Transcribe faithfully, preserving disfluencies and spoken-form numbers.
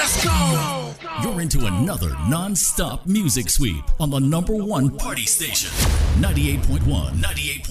Let's go! You're into another non-stop music sweep on the number one party station, ninety-eight point one, ninety-eight point one.